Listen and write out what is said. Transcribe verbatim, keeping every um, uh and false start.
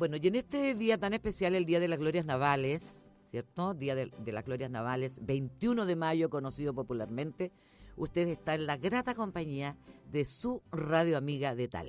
Bueno, y en este día tan especial, el Día de las Glorias Navales, ¿cierto? Día de, de las Glorias Navales, veintiuno de mayo, conocido popularmente, usted está en la grata compañía de su radio amiga de Talca.